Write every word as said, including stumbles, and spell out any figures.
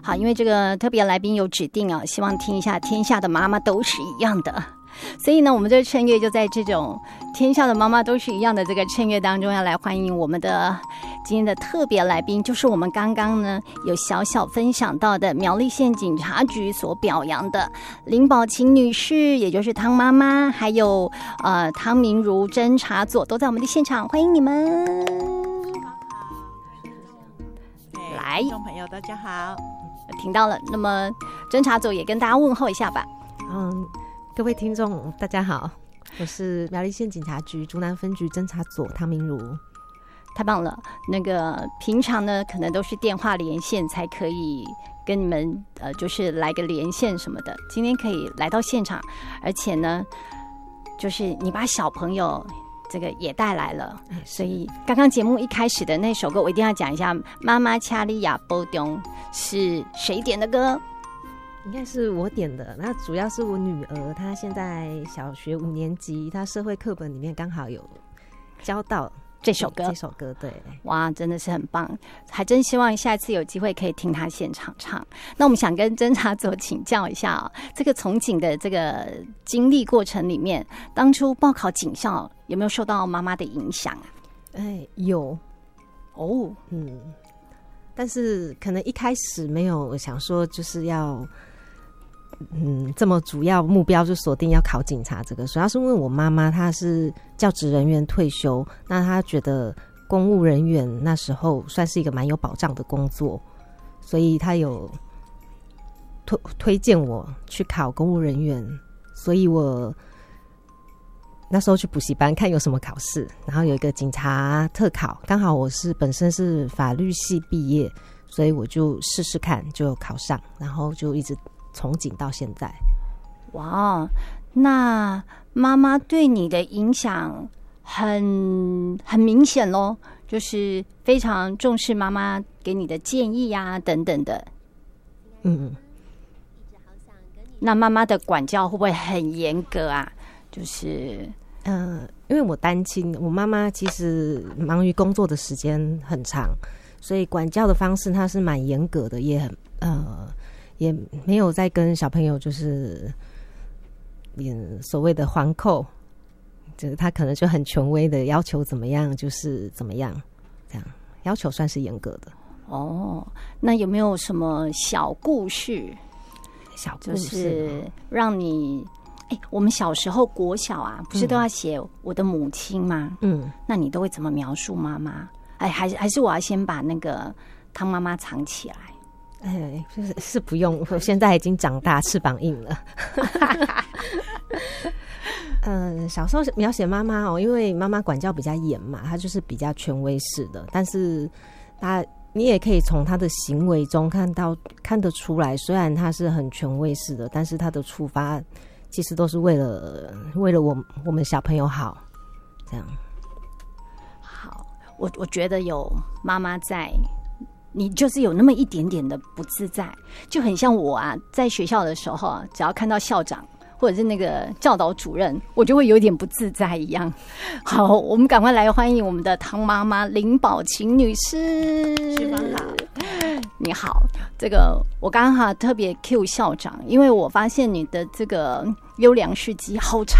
好，因为这个特别来宾有指定啊，希望听一下天下的妈妈都是一样的，所以呢，我们这个趁月就在这种天下的妈妈都是一样的这个趁月当中，要来欢迎我们的今天的特别来宾，就是我们刚刚呢有小小分享到的苗栗县警察局所表扬的林宝琴女士，也就是汤妈妈，还有呃汤明如侦查组都在我们的现场，欢迎你们。来， 听众朋友大家好， 听到了，那么侦查组也跟大家问候一下吧。 嗯，各位听众大家好，我是苗栗县警察局竹南分局侦查组汤明如。 太棒了，那个平常呢可能都是电话连线才可以跟你们呃就是来个连线什么的，今天可以来到现场，而且呢就是你把小朋友这个也带来了，所以刚刚节目一开始的那首歌我一定要讲一下，妈妈恰利亚波东是谁点的歌？ 应该是我点的，那主要是我女儿，她现在小学五年级，她社会课本里面刚好有教到这首歌， 这首歌对， 哇，真的是很棒，还真希望下一次有机会可以听他现场唱。那我们想跟侦查组请教一下啊、哦，这个从警的这个经历过程里面，当初报考警校有没有受到妈妈的影响啊？ 哎，有哦， 嗯，但是可能一开始没有想说就是要。嗯，这么主要目标就锁定要考警察这个，主要是因为我妈妈她是教职人员退休，那她觉得公务人员那时候算是一个蛮有保障的工作，所以她有推推荐我去考公务人员，所以我那时候去补习班看有什么考试，然后有一个警察特考，刚好我是本身是法律系毕业，所以我就试试看就考上，然后就一直从警到现在。 哇，那妈妈对你的影响很很明显咯，就是非常重视妈妈给你的建议啊等等的。 嗯， 那妈妈的管教会不会很严格啊？就是嗯、呃，因为我单亲，我妈妈其实忙于工作的时间很长，所以管教的方式她是蛮严格的，也很呃。也没有在跟小朋友就是连所谓的环扣，就是他可能就很权威的要求怎么样就是怎么样，这样要求算是严格的。 哦，那有没有什么小故事？ 小故事就是让你哎，我们小时候国小啊，不是都要写我的母亲吗？嗯，那你都会怎么描述妈妈？哎，还是还是我要先把那个汤妈妈藏起来。 哎，是是不用，我现在已经长大，翅膀硬了。嗯，小时候描写妈妈哦，因为妈妈管教比较严嘛，她就是比较权威式的，但是她你也可以从她的行为中看到看得出来，虽然她是很权威式的，但是她的出发其实都是为了为了我我们小朋友好，这样。 好，我我觉得有妈妈在。你就是有那么一点点的不自在，就很像我啊，在学校的时候啊，只要看到校长或者是那个教导主任，我就会有点不自在一样。好，我们赶快来欢迎我们的汤妈妈林宝琴女士。 师傅好， 你好。这个我刚刚哈特别 cue 校长，因为我发现你的这个优良事迹好长